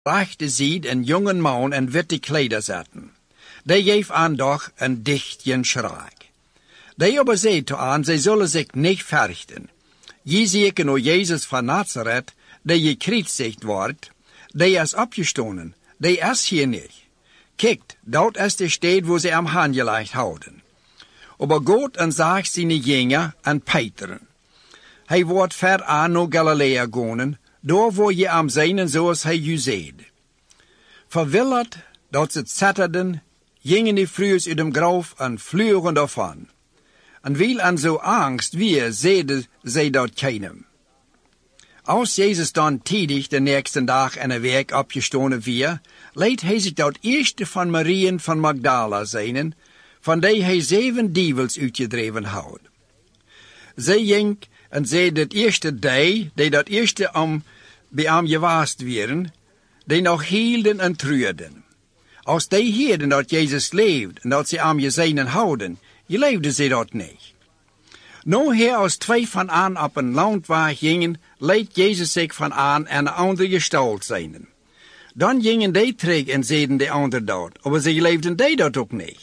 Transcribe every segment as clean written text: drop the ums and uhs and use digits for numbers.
rechte ziet een jonge man en witte kleders zetten. Die geeft aan doch een dichtjen schraak. Die aber zei aan, zij zullen zich niet verrichten. Je zeker nou Jezus van Nazareth, die gekruisigd wordt, die is opgestonden, die is hier niet. Kijk, dat is de stad waar ze hem aangelegd houden. Aber God en zag zijn jünger en Peter. Hij wordt ver aan naar Galilea gaan, daar waar je am zijn zoals hij je zei. Verwilderd dat ze zetterden, gingen die vroegs uit dem graf en vlugen daarvan. En wil en zo angst weer, zeiden zij dat keinem. Als Jezus dan tijdig de nächsten dag en een week opgestonden weer, leed hij zich dat eerste van Marieën van Magdala zijn, van die hij 7 dievels uitgedreven had. Zij ging en zei dat eerste die dat eerste bij hem gewaast werden, die nog hielden en treurden. Als die hielden dat Jezus leeft en dat ze hem gezien houden, leefden ze dat niet. Nou hier als 2 van aan op een landweg gingen, leed Jezus zich van aan en een andere gestalt zijn. Dan gingen die terug en zeiden de ander dat, maar ze leefden die dat ook niet.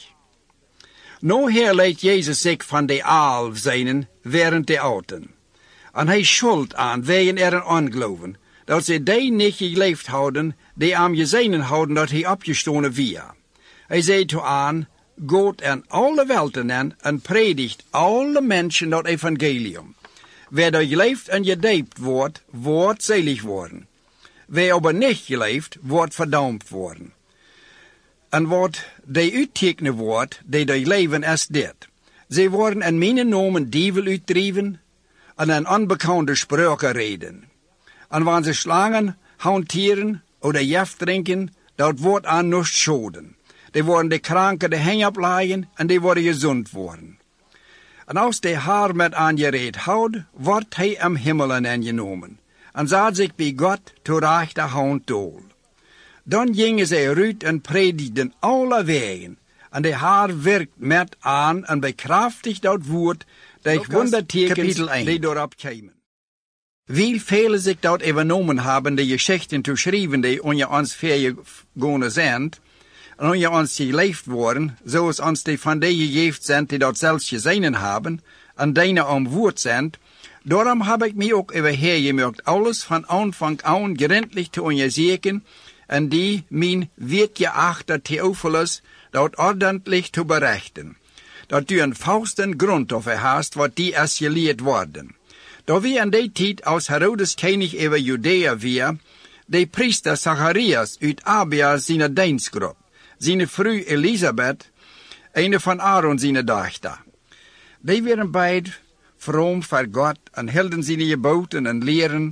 Nou hier leed Jezus zich van de 11 zijn, während de ouden. En hij schuld aan wegen er ongeloven, dat ze die niet geleefd houden, die hem gezien houden dat hij opgestonden weer. Hij zei toe aan, God en alle welten en predigt alle mensen dat evangelium. Wer er geleefd en gedoopt wordt selig worden. Wer aber niet geleefd, wordt verdampt worden. En wat die uittekenen wordt, die leven is dit. Zij worden in mijn naam dievel uitdreven en een onbekende spreuken reden. En wanneer ze slangen hanteren of jef drinken, dat wordt aan niets schoden. Die worden de kranken de heng opleggen en die worden gezond worden. En als de haar met aangereed houdt, wordt hij in hemelen aangenomen. En zat zich bij God te rechterhand dool. Dan gingen zij uit en predigden alle wegen. En de haar werkt met aan en bekrachtigt dat woord, dat wondertekens die daarop kwamen. Wie velen zich dat overnomen hebben, de geschichten te schrijven die onder ons vergegaan zijn, en onder ons geleefd worden, zoals ons die van die gegeven zijn die dat zelfs gezien hebben, en die om woord zijn. Daarom heb ik mij ook overhergemerkt, alles van aanvang aan gründlich te onderzoeken, en die mijn weetgeachte Theophilus dat ordentlich te berichten. Dat u een vausten grond over haast, wat die is geleerd worden. Da wie in die tijd als Herodes koning over Judea weer, de priester Zacharias uit Abia zijn dienstgroep, zijn vrouw Elisabeth, een van Aaron zijn dochter. Die werden beid vroom voor God en hielden zijn geboden en leren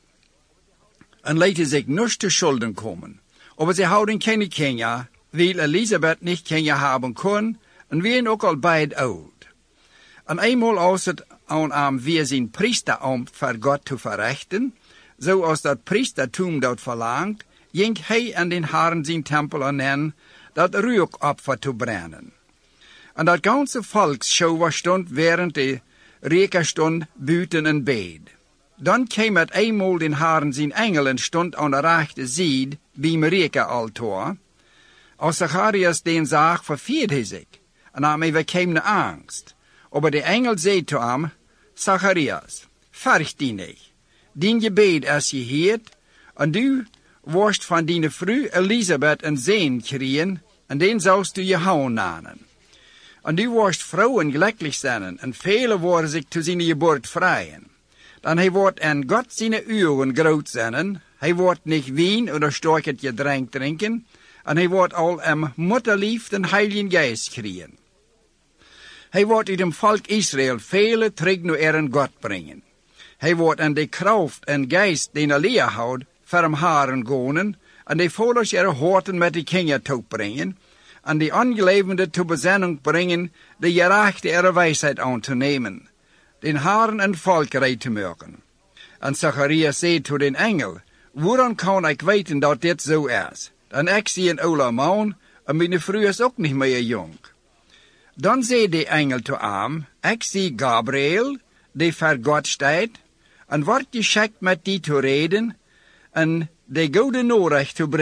en lieten zich niets te schulden komen. Maar ze houden geen kinderen, weil Elisabeth niet kinderen hebben kon en waren ook al beid oud. En eenmaal als het aan weer zijn priester om voor God te verrichten, zoals dat priestertum dat verlangt, ging hij en den Herren zijn tempel aan dat rookopfer te brengen. En dat ganze volksschouw stond während de rekenstond buiten een bed. Dan kwam het eenmaal den Herren zijn engel en stond aan de rechte zijde bij een rekenaltaar. Als Zacharias den zag, vervierde hij zich en hem overkwam de angst. Maar de engel zei te hem, Zacharias, verg die niet. Dien gebed is geheerd, en du worst van die vrouw Elisabeth een zoon krijgen, en den zoust u Johannes namen. En du worst vrouwen gelukkig zijn, en vele worden zich te zijn geboorte vrijen. Dan hij wordt en God zijn uren groot zijn, hij wordt niet wien of storket gedränk drinken, en hij wordt al mutterlief den Heiligen Geist krijgen. Hij wordt uit dem volk Israël vele terug naar God brengen. Hij wordt aan de kracht en geest den leer houdt, voor hem haren gonen, en de volers horten met de kinderen toe brengen, en de ongelevende te bezinning brengen, de gerechte wijsheid aan te nemen, den haren en volk reed te maken. En Zacharias zei tot den engel, waarom kan ik weten dat dit zo is? Dan ik zie een oude man, en mijn vrouw is ook niet meer jong. Dan zei de engel te hem, ik zie Gabriel, die voor God staat, en wordt geschikt met die te reden, en de gouden Norecht te brengen.